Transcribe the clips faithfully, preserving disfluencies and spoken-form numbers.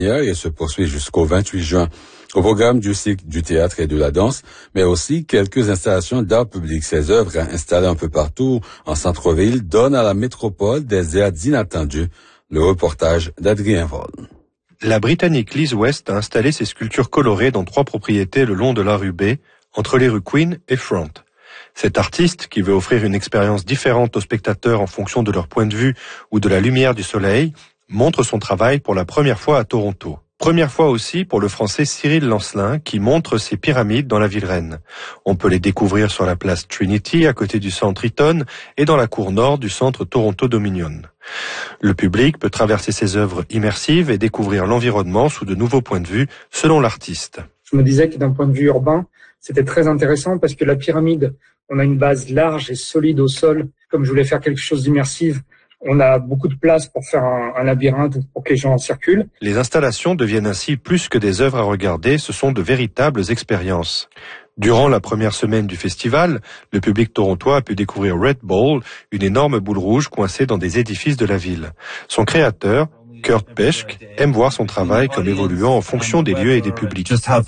et se poursuit jusqu'au vingt-huit juin. Au programme du cycle du théâtre et de la danse, mais aussi quelques installations d'art public. Ces œuvres installées un peu partout en centre-ville donnent à la métropole des airs inattendus. Le reportage d'Adrien Vol. La Britannique Liz West a installé ses sculptures colorées dans trois propriétés le long de la rue B, entre les rues Queen et Front. Cet artiste, qui veut offrir une expérience différente aux spectateurs en fonction de leur point de vue ou de la lumière du soleil, montre son travail pour la première fois à Toronto. Première fois aussi pour le français Cyril Lancelin, qui montre ses pyramides dans la ville reine. On peut les découvrir sur la place Trinity, à côté du centre Eaton, et dans la cour nord du centre Toronto Dominion. Le public peut traverser ces œuvres immersives et découvrir l'environnement sous de nouveaux points de vue, selon l'artiste. Je me disais que d'un point de vue urbain, c'était très intéressant parce que la pyramide, on a une base large et solide au sol. Comme je voulais faire quelque chose d'immersif, on a beaucoup de place pour faire un, un labyrinthe pour que les gens circulent. Les installations deviennent ainsi plus que des œuvres à regarder, ce sont de véritables expériences. Durant la première semaine du festival, le public torontois a pu découvrir Red Ball, une énorme boule rouge coincée dans des édifices de la ville. Son créateur, Kurt Peschke, aime voir son travail comme évoluant en fonction des lieux et des publics.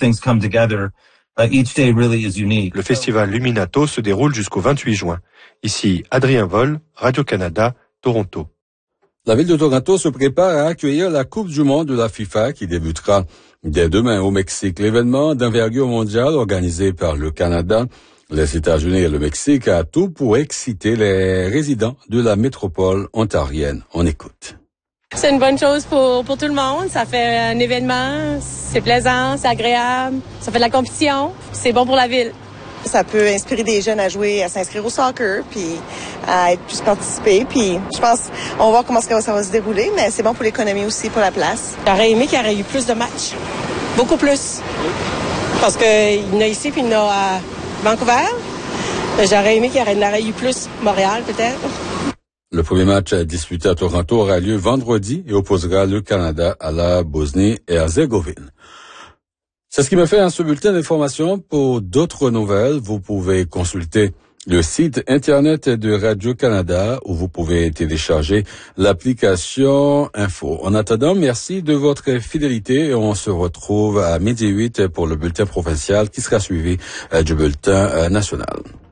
Le festival Luminato se déroule jusqu'au vingt-huit juin. Ici, Adrien Vol, Radio-Canada, Toronto. La ville de Toronto se prépare à accueillir la Coupe du monde de la FIFA qui débutera dès demain au Mexique. L'événement d'envergure mondiale organisé par le Canada, les États-Unis et le Mexique a tout pour exciter les résidents de la métropole ontarienne. On écoute. C'est une bonne chose pour, pour tout le monde. Ça fait un événement, c'est plaisant, c'est agréable, ça fait de la compétition, c'est bon pour la ville. Ça peut inspirer des jeunes à jouer, à s'inscrire au soccer, puis à être plus participés. Puis je pense, on va voir comment ça va, ça va se dérouler, mais c'est bon pour l'économie aussi, pour la place. J'aurais aimé qu'il y aurait eu plus de matchs, beaucoup plus. Parce qu'il y en a ici, puis il y en a à Vancouver. J'aurais aimé qu'il y en aurait eu plus, Montréal peut-être. Le premier match disputé à Toronto aura lieu vendredi et opposera le Canada à la Bosnie-Herzégovine. C'est ce qui me fait un ce bulletin d'information. Pour d'autres nouvelles, vous pouvez consulter le site Internet de Radio-Canada où vous pouvez télécharger l'application Info. En attendant, merci de votre fidélité et on se retrouve à midi huit pour le bulletin provincial qui sera suivi du bulletin national.